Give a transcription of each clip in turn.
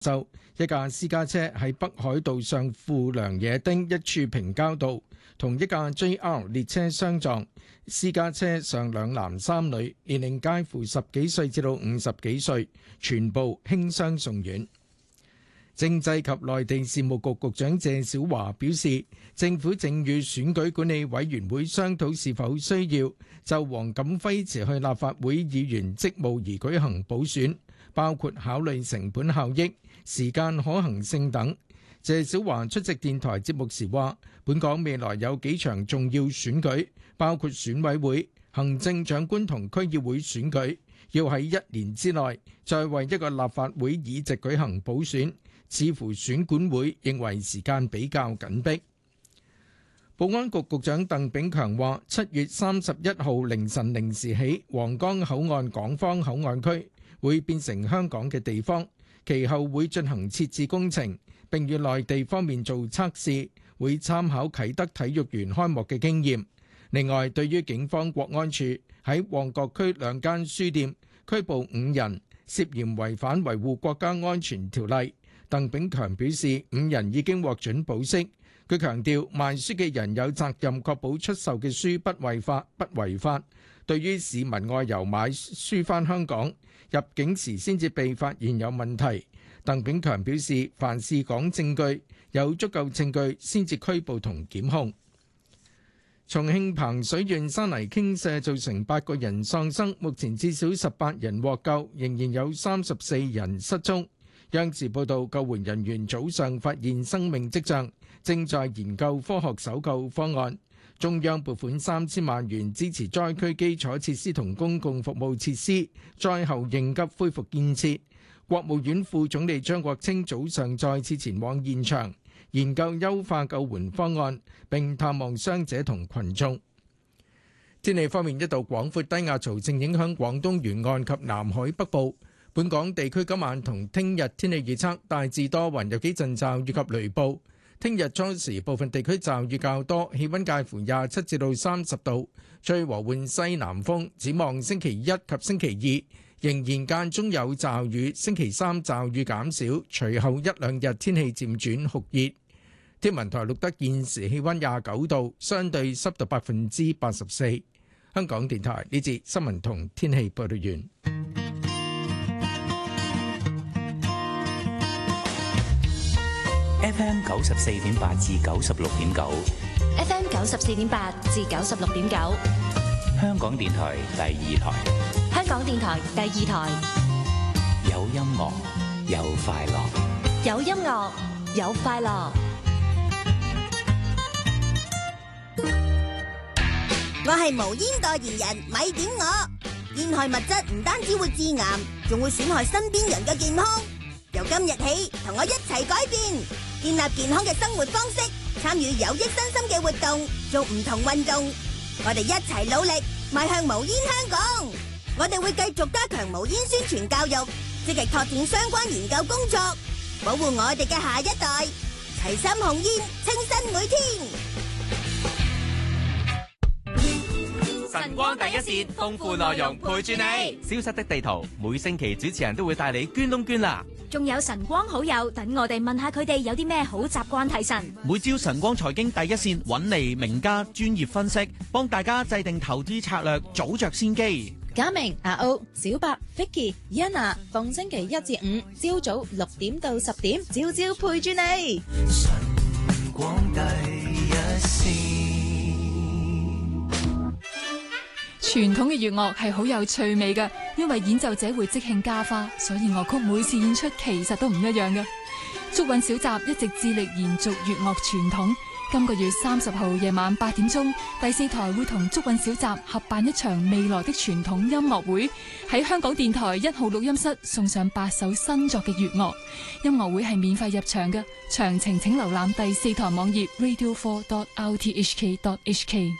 就一架私家車喺北海道上富良野町一處平交道同一架 JR 列車相撞，私家車上兩男三女，年齡介乎10幾歲至到50幾歲，全部輕傷送院。政制及內地事務局局長謝小華表示，政府正與選舉管理委員會商討是否需要就黃錦輝辭去立法會議員職務而舉行補選，包括考慮成本效益、時間可行性等。謝小華出席電台節目時話，本港未來有幾場重要選舉，包括選委會、行政長官同區議會選舉，要喺1年之內再為一個立法會議席舉行補選，似乎選管會認為時間比較緊迫。保安局局長鄧炳強話，7月31號凌晨0時起，皇崗口岸港方口岸區會變成香港嘅地方，其後會進行設置工程，並與內地方面做測試，會參考啟德體育園開幕嘅經驗。另外，對於警方國安處喺旺角區2間書店拘捕5人，涉嫌違反維護國家安全條例，鄧炳強表示5人已經獲准保釋。佢強調賣書嘅人有責任確保出售嘅書不違法。對於市民外遊買書返香港，入境時先至被發現有問題，鄧炳強表示凡事講證據，有足夠證據先至拘捕同檢控。重慶彭水縣山泥傾瀉造成8個人喪生，目前至少18人獲救，仍然有34人失蹤。央視報道，救援人員早上發現生命跡象，正在研究科學搜救方案。中央撥款3000萬元支持災區基礎設施同公共服務設施災後應急恢復建設。國務院副總理張國清早上再次前往現場，研究優化救援方案，並探望傷者同群眾。天氣方面，一道廣闊低壓槽正影響廣東沿岸及南海北部。本港地區今晚同聽日天氣預測大致多雲，有幾陣驟雨及雷暴。聽日初時部分地區驟雨較多，氣溫介乎27至到30度，吹和緩西南風。展望星期一及星期二仍然間中有驟雨，星期三驟雨減少，隨後1、2日天氣漸轉酷熱。天文台錄得現時氣溫29度，相對濕度84%。香港電台呢節新聞同天氣報道完。 FM 94.8至96.9 ，FM 94.8至96.9， 香港電台第2台， 香港電台第2台， 有音樂有快樂， 有音樂有快樂。 我係無煙代言人，咪點我。煙害物質唔單止會致癌，仲會損害身邊人嘅健康。由今日起，同我一齊改變，建立健康嘅生活方式，參與有益身心嘅活動，做唔同運動。我哋一齊努力，邁向無煙香港。我哋會繼續加強無煙宣傳教育，積極拓展相關研究工作，保護我哋嘅下一代。齊心控煙，清新每天。 晨光第一線，豐富內容陪住你。消失的地圖，每星期主持人都會帶你捐窿捐罅。 仲有晨光好友，等我哋問下佢哋有啲咩好習慣提神。 每朝晨光財經第一線揾嚟名家專業分析，幫大家制定投資策略，早着先機。 嘉明、阿歐、小白、Vicky、Yana， 逢星期1至5，朝早6點到10點，朝朝陪住你。晨光第一線。 傳統嘅粵樂係好有趣味嘅，因為演奏者會即興加花，所以樂曲每次演出其實都唔一樣嘅。竹韻小集一直致力延續粵樂傳統，今個月30號夜晚8點鐘，第4台會同竹韻小集合辦一場未來的傳統音樂會，喺香港電台1號錄音室送上8首新作嘅粵樂。音樂會係免費入場嘅，詳情請瀏覽第4台網頁 radio4.rthk.hk。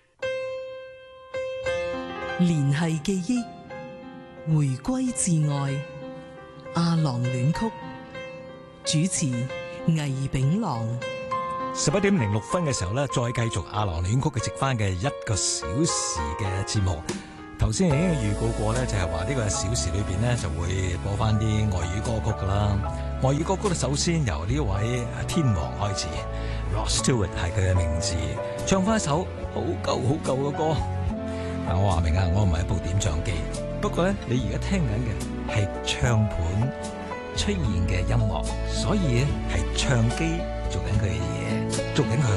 聯繫記憶，回歸至愛，阿郎戀曲，主持魏炳郎。 11點06分嘅時候咧，再繼續阿郎戀曲嘅直翻嘅1個小時嘅節目。頭先已經預告過咧，就係話呢個小時裏邊咧就會播翻啲外語歌曲噶啦。 外語歌曲咧，首先由呢位天王開始 ，Rod Stewart 係佢嘅名字，唱翻一首好舊嘅歌。嗱，我話明啊，我唔係一部點唱機，不過咧，你而家聽緊嘅係唱盤出現嘅音樂，所以咧係唱機做緊佢嘅嘢，做緊佢